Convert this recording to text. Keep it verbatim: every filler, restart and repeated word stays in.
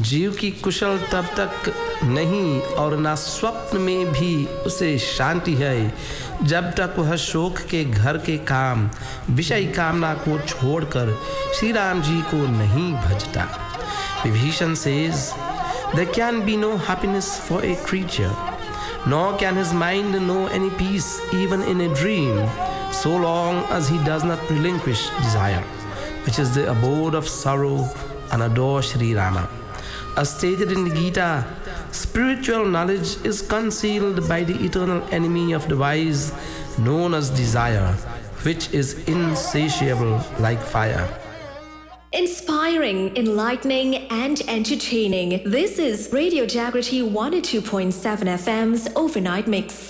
जीव की कुशल तब तक नहीं और ना स्वप्न में भी उसे शांति है जब तक वह शोक के घर के काम विषय कामना को छोड़कर श्री राम जी को नहीं भजता. Vibhishan says, there can be no happiness for a creature, nor can his mind know any peace even in a dream, so long as he does not relinquish desire, which is the abode of sorrow, and adore Sri Rama. As stated in the Gita, spiritual knowledge is concealed by the eternal enemy of the wise, known as desire, which is insatiable like fire. Inspiring, enlightening, and entertaining. This is Radio Jagriti one oh two point seven F M's Overnight Mix.